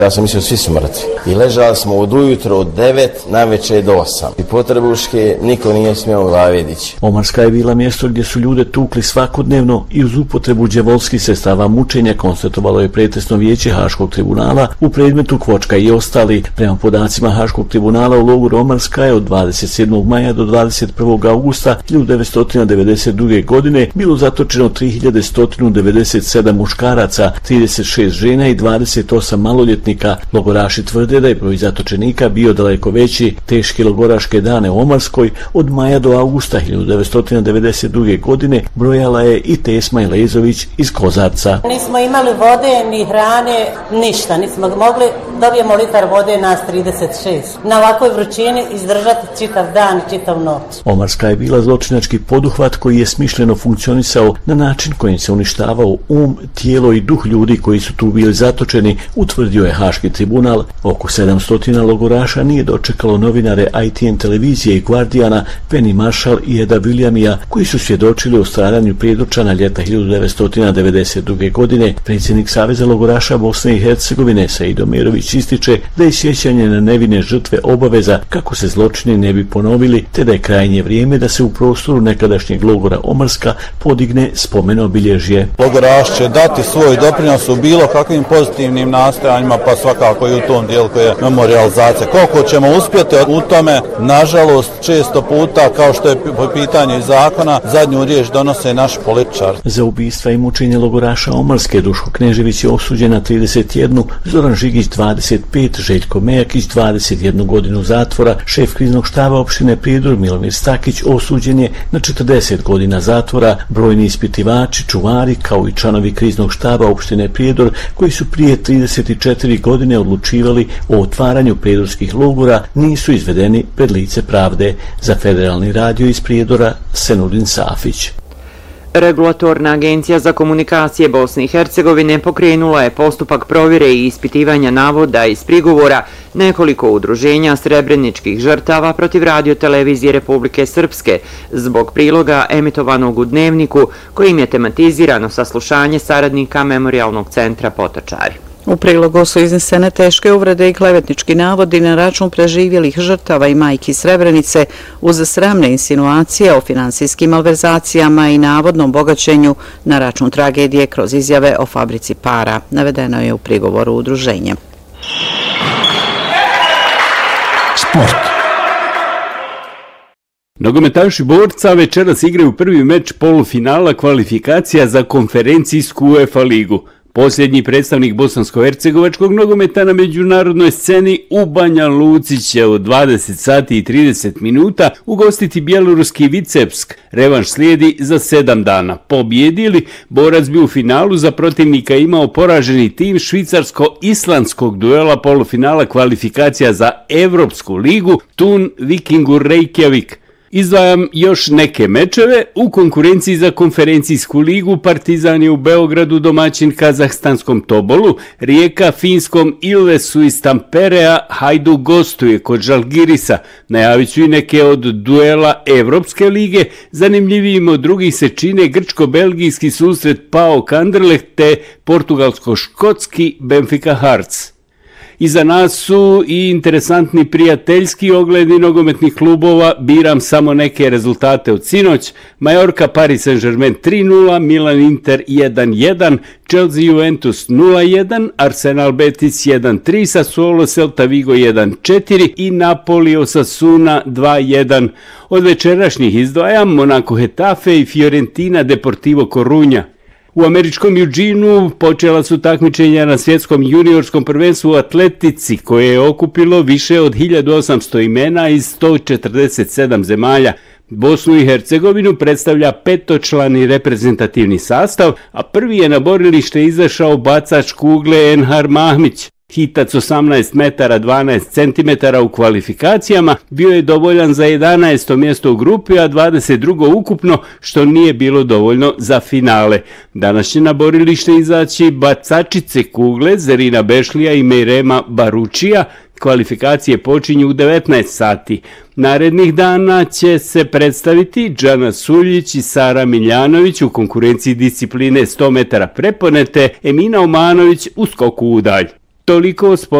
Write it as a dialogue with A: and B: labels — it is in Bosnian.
A: Ja sam mislio svi su mrtvi. I ležali smo od ujutro od 9 navečer do 8. I po trbuške niko nije smio u glavi dići.
B: Omarska je bila mjesto gdje su ljude tukli svakodnevno i uz upotrebu đevolskih sredstava mučenja, konstatovalo je pretresno vijeće Haškog tribunala u predmetu Kvočka i ostali. Prema podacima Haškog tribunala u logoru Omarska je od 27. maja do 21. augusta 1992. godine bilo zatočeno 3197 muškaraca, 36 žena i 28 maloljetnika. Logoraši tvrde da je broj zatočenika bio daleko veći. Teške logoraške dane u Omarskoj od maja do augusta 1992. godine brojala je i Tesma Ilezović iz Kozarca.
C: Nismo imali vode, ni hrane, ništa. Nismo mogli, dobijemo litar vode nas 36. Na ovakvoj vrućini izdržati čitav dan i čitav noć.
B: Omarska je bila zločinački poduhvat koji je smišljeno funkcionisao na način kojim se uništavao tijelo i duh ljudi koji su tu bili zatočeni, utvrdio je Haški tribunal. Oko 700 logoraša nije dočekalo novinare ITN televizije i Guardiana, Penny Marshall i Eda Williamija, koji su svjedočili o stradanju Prijedorčana ljeta 1992. godine. Predsjednik Saveza logoraša Bosne i Hercegovine Saido Merović ističe da je sjećanje na nevine žrtve obaveza kako se zločini ne bi ponovili, te da je krajnje vrijeme da se u prostoru nekadašnjeg logora Omarska podigne spomen obilježje.
D: Logoraš će dati svoj doprinos u bilo kakvim pozitivnim nastojanjima, pa svakako i u tom dijelu koje je memorializacija. Koliko ćemo uspjeti u tome, nažalost, često puta, kao što je po pitanju zakona, zadnju riječ donose naši političari.
B: Za ubistva i mučenje logoraša Omarske Duško Knežević je osuđen na 31, Zoran Žigić 25, Željko Mejakić 21 godinu zatvora, šef kriznog štaba opštine Prijedor Milomir Stakić osuđen je na 40 godina zatvora. Brojni ispitivači, čuvari kao i članovi kriznog štaba opštine Prijedor koji su prije 34 godine odlučivali o otvaranju prijedorskih logora nisu izvedeni pred lice pravde. Za Federalni radio iz Prijedora Senudin Safić.
E: Regulatorna agencija za komunikacije Bosne i Hercegovine pokrenula je postupak provjere i ispitivanja navoda iz prigovora nekoliko udruženja srebreničkih žrtava protiv Radio-televizije Republike Srpske zbog priloga emitovanog u Dnevniku kojim je tematizirano saslušanje saradnika Memorijalnog centra Potočari.
F: U prilogu su iznesene teške uvrede i klevetnički navodi na račun preživjelih žrtava i majki Srebrenice uz sramne insinuacije o finansijskim malverzacijama i navodnom bogaćenju na račun tragedije kroz izjave o fabrici para. Navedeno je u prigovoru udruženja.
G: Sport. Nogometaši Borca večeras igraju prvi meč polufinala kvalifikacija za konferencijsku UEFA ligu. Posljednji predstavnik bosansko-hercegovačkog nogometa na međunarodnoj sceni u Banja Luci će od 20 sati i 30 minuta ugostiti bjeloruski Vicebsk. Revanš slijedi za 7 dana. Pobjedili, Borac bi u finalu za protivnika imao poraženi tim švicarsko-islandskog duela polufinala kvalifikacija za Evropsku ligu Thun Vikingur Reykjavik. Izdvajam još neke mečeve. U konkurenciji za konferencijsku ligu Partizan je u Beogradu domaćin kazahstanskom Tobolu, Rijeka finskom Ilvesu iz Tamperea, Hajduk gostuje kod Žalgirisa. Najavit ću i neke od duela Evropske lige. Zanimljivijim od drugih se čine grčko-belgijski susret PAOK Anderlecht te portugalsko-škotski Benfica Hearts. Iza nas su i interesantni prijateljski ogledi nogometnih klubova, biram samo neke rezultate od sinoć. Majorka Paris Saint-Germain 3-0, Milan Inter 1-1, Chelsea Juventus 0-1, Arsenal Betis 1-3, Sassuolo Celta Vigo 1-4 i Napoli Osasuna 2-1. Od večerašnjih izdvajam Monaco Getafe i Fiorentina Deportivo Coruña. U američkom Eugeneu počela su takmičenja na svjetskom juniorskom prvenstvu u atletici koje je okupilo više od 1800 imena iz 147 zemalja. Bosnu i Hercegovinu predstavlja petočlani reprezentativni sastav, a prvi je na borilište izašao bacač kugle Enhar Mahmić. Hitac 18 metara 12 centimetara u kvalifikacijama bio je dovoljan za 11. mjesto u grupi, a 22. ukupno, što nije bilo dovoljno za finale. Danas će na borilište izaći bacačice kugle Zerina Bešlija i Mejrema Baručija. Kvalifikacije počinju u 19 sati. Narednih dana će se predstaviti Džana Suljić i Sara Miljanović u konkurenciji discipline 100 metara preponete, Emina Omanović u skoku u dalj. Toliko o